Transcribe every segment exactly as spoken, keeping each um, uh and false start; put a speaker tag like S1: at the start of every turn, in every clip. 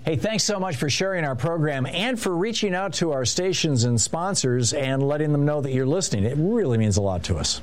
S1: Hey, thanks so much for sharing our program and for reaching out to our stations and sponsors and letting them know that you're listening. It really means a lot to us.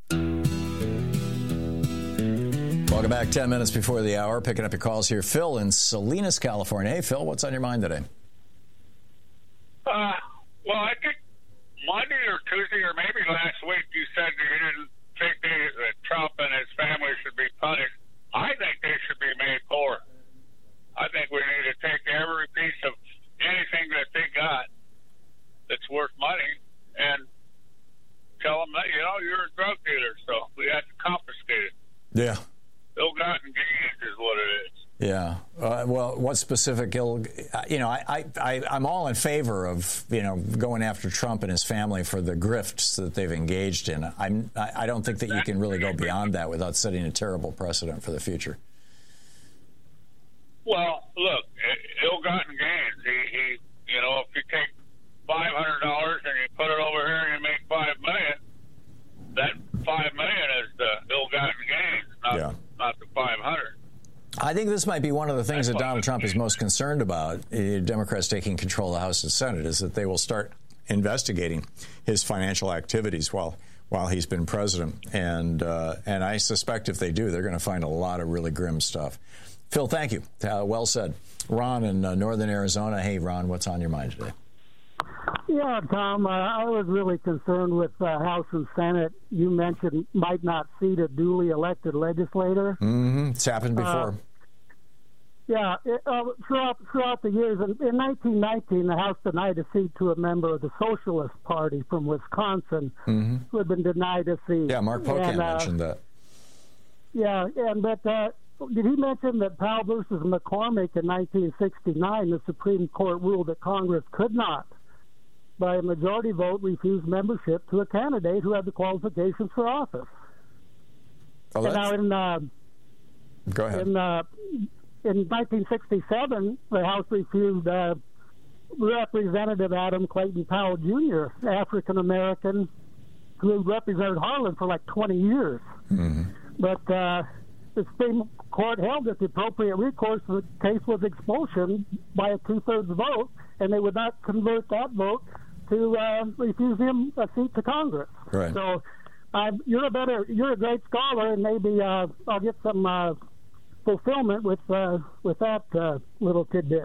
S1: Welcome back. Ten minutes before the hour. Picking up your calls here. Phil in Salinas, California. Hey, Phil, what's on your mind today?
S2: Uh, well, I think Monday or Tuesday or maybe last week you said that you didn't think they, that Trump and his family should be punished. I think they should be made poor. I think we need to take every piece of anything that they got that's worth money and tell them that, you know, you're a drug dealer, so we have to confiscate it.
S1: Yeah.
S2: Ill-gotten gains is what it is.
S1: Yeah. Uh, well, what specific ill? You know, I, I, I'm all in favor of, you know, going after Trump and his family for the grifts that they've engaged in. I'm, I don't think that you can really go beyond that without setting a terrible precedent for the future.
S2: Well, look, ill-gotten gains. He, he, you know, if you take five hundred dollars and you put it over here and you make five million dollars, that five million dollars is the ill-gotten gains, not,
S1: yeah.
S2: not the five hundred.
S1: I think this might be one of the things that Donald Trump is most concerned about, uh, Democrats taking control of the House and Senate, is that they will start investigating his financial activities while while he's been president. And uh, and I suspect if they do, they're going to find a lot of really grim stuff. Phil, thank you. Uh, well said. Ron in uh, northern Arizona. Hey, Ron, what's on your mind today?
S3: Yeah, Tom, uh, I was really concerned with uh, House and Senate. You mentioned might not seat a duly elected legislator.
S1: Mm-hmm. It's happened before.
S3: Uh, yeah, it, uh, throughout, throughout the years. In, in nineteen nineteen, the House denied a seat to a member of the Socialist Party from Wisconsin
S1: mm-hmm.
S3: who had been denied a seat.
S1: Yeah, Mark Pocan
S3: and, uh,
S1: mentioned that.
S3: Yeah, and but uh, did he mention that Powell versus McCormick in nineteen sixty-nine, the Supreme Court ruled that Congress could not, by a majority vote, refuse membership to a candidate who had the qualifications for office?
S1: Oh,
S3: and now in uh,
S1: go ahead.
S3: In, uh, in nineteen sixty-seven, the House refused uh, Representative Adam Clayton Powell Junior, African American, who represented Harlan for like twenty years.
S1: Mm-hmm.
S3: But uh, the Supreme Court held that the appropriate recourse for the case was expulsion by a two-thirds vote, and they would not convert that vote to uh, refuse him a seat to Congress.
S1: Right.
S3: So uh, you're a better, you're a great scholar, and maybe uh, I'll get some uh, fulfillment with uh, with that uh, little tidbit.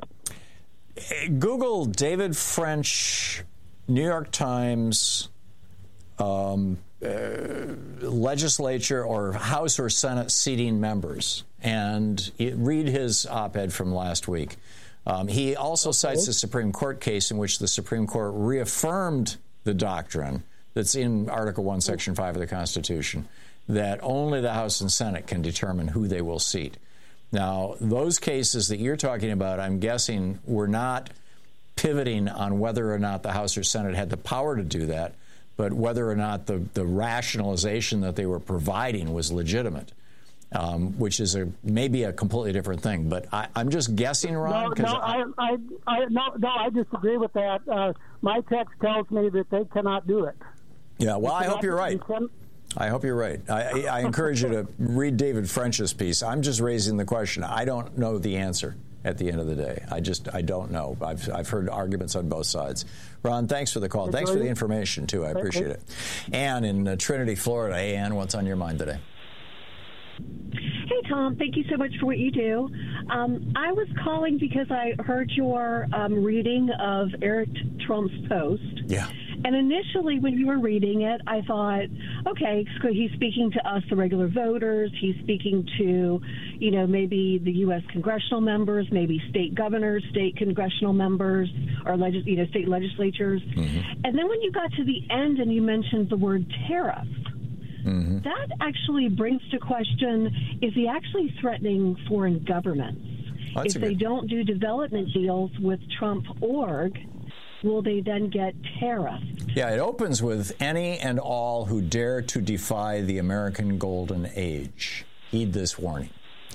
S1: Google David French, New York Times, um, uh, legislature or House or Senate seating members, and read his op-ed from last week. Um, he also okay. cites a Supreme Court case in which the Supreme Court reaffirmed the doctrine that's in Article one, Section five of the Constitution, that only the House and Senate can determine who they will seat. Now, those cases that you're talking about, I'm guessing, were not pivoting on whether or not the House or Senate had the power to do that, but whether or not the, the rationalization that they were providing was legitimate, um, which is a maybe a completely different thing. But I, I'm just guessing, Ron.
S3: No, no, I, I, I, no, no, I disagree with that. Uh, my text tells me that they cannot do it.
S1: Yeah, well, I hope you're right. I hope you're right. I, I encourage you to read David French's piece. I'm just raising the question. I don't know the answer at the end of the day. I just, I don't know. I've, I've heard arguments on both sides. Ron, thanks for the call. Thanks for the information, too. I appreciate it. Ann in uh, Trinity, Florida. Hey, Ann, what's on your mind today?
S4: Hey, Tom. Thank you so much for what you do. Um, I was calling because I heard your um, reading of Eric Trump's post.
S1: Yeah.
S4: And initially, when you were reading it, I thought, okay, so he's speaking to us, the regular voters. He's speaking to, you know, maybe the U S congressional members, maybe state governors, state congressional members, or legis- you know, state legislatures. Mm-hmm. And then when you got to the end and you mentioned the word tariff, mm-hmm. that actually brings to question, is he actually threatening foreign governments?
S1: That's
S4: if they
S1: good...
S4: don't do development deals with Trump org, will they then get tariffed?
S1: Yeah, it opens with any and all who dare to defy the American golden age. Heed this warning.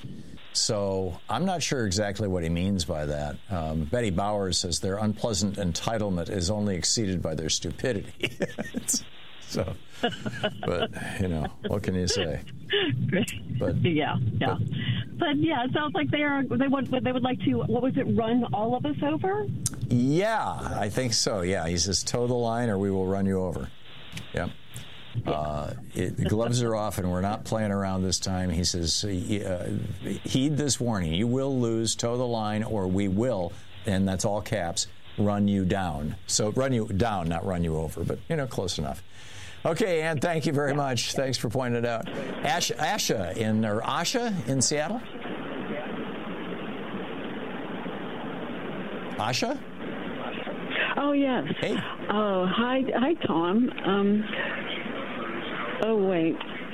S1: So I'm not sure exactly what he means by that. Um, Betty Bowers says their unpleasant entitlement is only exceeded by their stupidity. So, but, you know, what can you say?
S4: But, yeah, yeah. But yeah, it sounds like they are. They would. They would like to. What was it? Run all of us over?
S1: Yeah, I think so. Yeah, he says, toe the line, or we will run you over. Yeah. Uh, it, the gloves are off, and we're not playing around this time. He says, uh, heed this warning. You will lose, toe the line, or we will, and that's all caps, run you down. So run you down, not run you over, but, you know, close enough. Okay, Ann, thank you very much. Thanks for pointing it out. Ash, Asha in, or Asha in Seattle? Asha?
S5: Oh, yes.
S1: Hey.
S5: Oh, hi, hi, Tom. Um, oh, wait.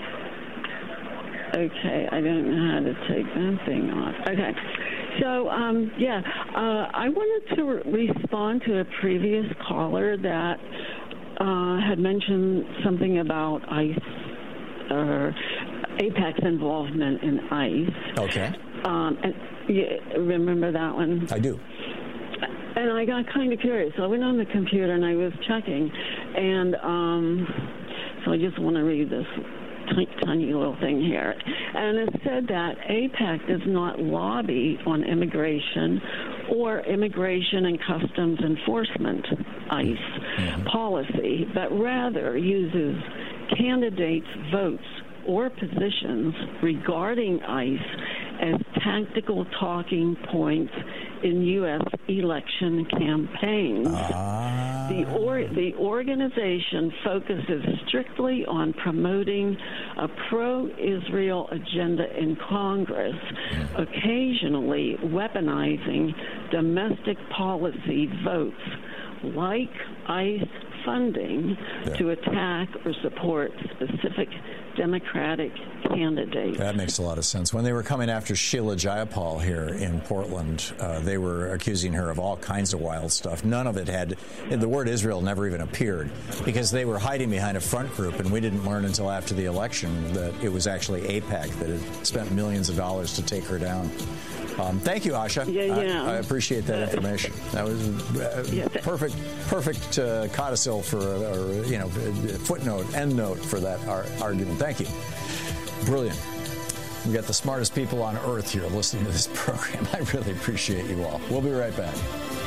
S5: Okay, I don't know how to take that thing off. Okay. So, um, yeah, uh, I wanted to re- respond to a previous caller that uh, had mentioned something about ICE, or AIPAC's involvement in ICE.
S1: Okay.
S5: Um, and you remember that one?
S1: I do.
S5: And I got kind of curious. So I went on the computer and I was checking. And um, so I just want to read this tiny, tiny little thing here. And it said that AIPAC does not lobby on immigration or immigration and customs enforcement, ICE, mm-hmm. policy, but rather uses candidates' votes or positions regarding ICE as tactical talking points in U S election campaigns.
S1: Ah.
S5: The, or, the organization focuses strictly on promoting a pro-Israel agenda in Congress, mm. occasionally weaponizing domestic policy votes like ICE funding yeah. to attack or support specific Democratic candidates.
S1: That makes a lot of sense. When they were coming after Sheila Jayapal here in Portland, uh, they were accusing her of all kinds of wild stuff. None of it had, the word Israel never even appeared, because they were hiding behind a front group, and we didn't learn until after the election that it was actually AIPAC that had spent millions of dollars to take her down. Um, thank you, Asha.
S5: Yeah, yeah.
S1: I, I appreciate that information. That was uh, yeah, that, perfect, perfect uh, codicil for, or you know, footnote, end note for that ar- argument. Thank you. Brilliant. We got the smartest people on earth here listening to this program. I really appreciate you all. We'll be right back.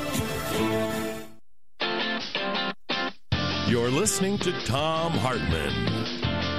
S6: You're listening to Thom Hartmann.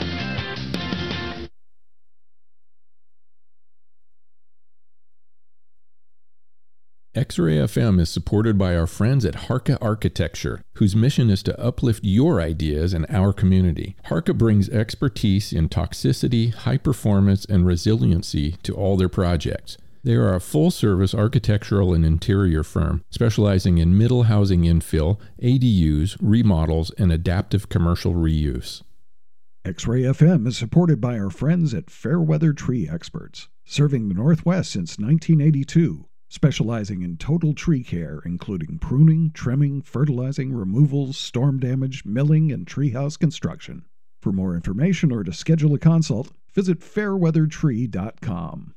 S7: X-Ray F M is supported by our friends at Harka Architecture, whose mission is to uplift your ideas in our community. Harka brings expertise in toxicity, high performance, and resiliency to all their projects. They are a full-service architectural and interior firm specializing in middle housing infill, A D Us, remodels, and adaptive commercial reuse.
S8: X-Ray F M is supported by our friends at Fairweather Tree Experts, serving the Northwest since nineteen eighty-two. Specializing in total tree care, including pruning, trimming, fertilizing, removals, storm damage, milling, and treehouse construction. For more information or to schedule a consult, visit fairweather tree dot com.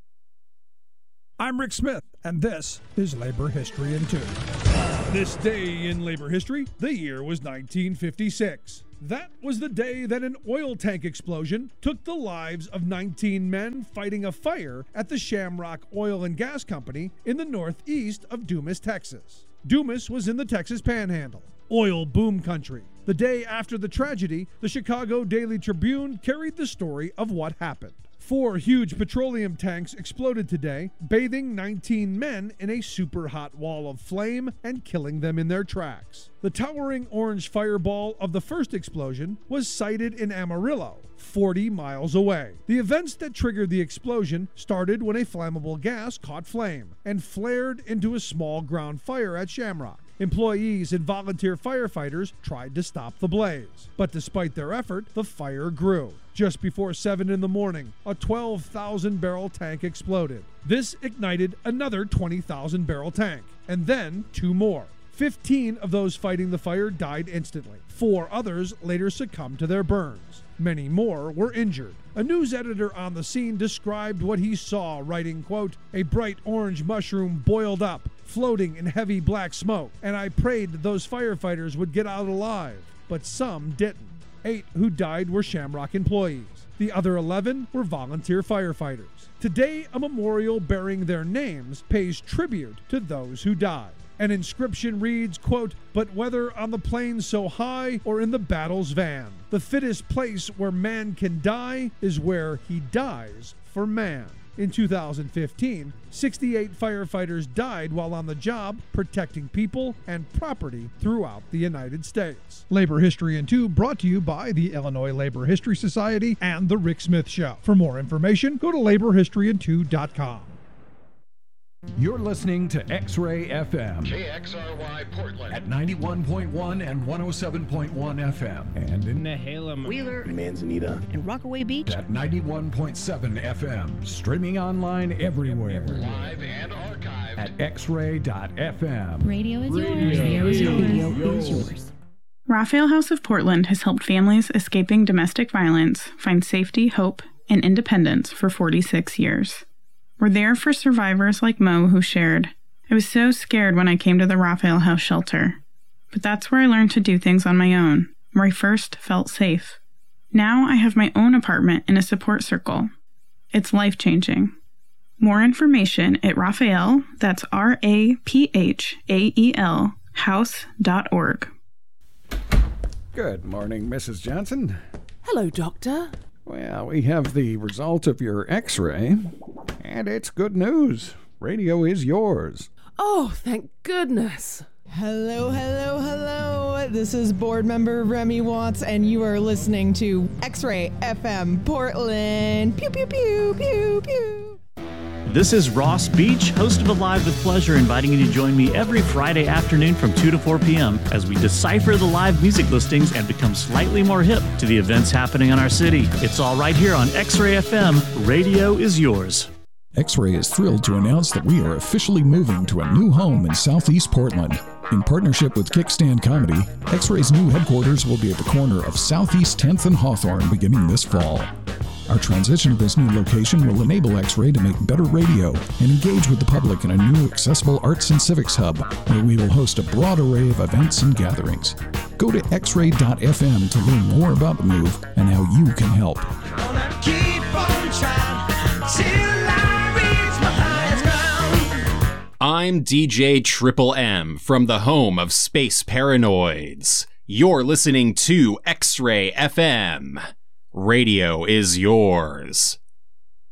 S9: I'm Rick Smith, and this is Labor History in Two. This day in labor history, the year was nineteen fifty-six. That was the day that an oil tank explosion took the lives of nineteen men fighting a fire at the Shamrock Oil and Gas Company in the northeast of Dumas, Texas. Dumas was in the Texas Panhandle, oil boom country. The day after the tragedy, the Chicago Daily Tribune carried the story of what happened. Four huge petroleum tanks exploded today, bathing nineteen men in a super hot wall of flame and killing them in their tracks. The towering orange fireball of the first explosion was sighted in Amarillo, forty miles away. The events that triggered the explosion started when a flammable gas caught flame and flared into a small ground fire at Shamrock. Employees and volunteer firefighters tried to stop the blaze, but despite their effort, the fire grew. Just before seven in the morning, a twelve thousand barrel tank exploded. This ignited another twenty thousand barrel tank, and then two more. fifteen of those fighting the fire died instantly. Four others later succumbed to their burns. Many more were injured. A news editor on the scene described what he saw, writing, quote, "A bright orange mushroom boiled up, floating in heavy black smoke, and I prayed that those firefighters would get out alive, but some didn't." Eight who died were Shamrock employees. The other eleven were volunteer firefighters. Today, a memorial bearing their names pays tribute to those who died. An inscription reads, quote, "But whether on the plains so high or in the battle's van, the fittest place where man can die is where he dies for man." In two thousand fifteen, sixty-eight firefighters died while on the job protecting people and property throughout the United States. Labor History in two brought to you by the Illinois Labor History Society and The Rick Smith Show. For more information, go to labor history in two dot com.
S8: You're listening to X-Ray F M.
S10: K X R Y Portland.
S8: At ninety-one point one and one oh seven point one F M. And in
S11: Nehalem,
S12: Wheeler,
S11: Manzanita,
S12: and Rockaway Beach.
S8: At ninety-one point seven F M. Streaming online everywhere.
S10: Live and archived.
S8: At x ray dot f m.
S13: Radio is yours. Radio is yours. Radio is yours.
S14: Raphael House of Portland has helped families escaping domestic violence find safety, hope, and independence for forty-six years. We're there for survivors like Mo, who shared, "I was so scared when I came to the Raphael House shelter. But that's where I learned to do things on my own, where I first felt safe. Now I have my own apartment in a support circle. It's life-changing." More information at Raphael, that's R A P H A E L, house dot org.
S15: Good morning, Missus Johnson.
S16: Hello, Doctor.
S15: Well, we have the result of your x-ray, and it's good news. Radio is yours.
S16: Oh, thank goodness.
S17: Hello, hello, hello. This is board member Remy Watts, and you are listening to X-Ray F M Portland. Pew, pew, pew, pew, pew.
S18: This is Ross Beach, host of Alive with Pleasure, inviting you to join me every Friday afternoon from two to four p.m. as we decipher the live music listings and become slightly more hip to the events happening in our city. It's all right here on X-Ray F M. Radio is yours.
S8: X-Ray is thrilled to announce that we are officially moving to a new home in Southeast Portland. In partnership with Kickstand Comedy, X-Ray's new headquarters will be at the corner of Southeast tenth and Hawthorne beginning this fall. Our transition to this new location will enable X-Ray to make better radio and engage with the public in a new accessible arts and civics hub where we will host a broad array of events and gatherings. Go to x ray dot f m to learn more about the move and how you can help.
S19: I'm D J Triple M from the home of Space Paranoids. You're listening to X-Ray F M. Radio is yours.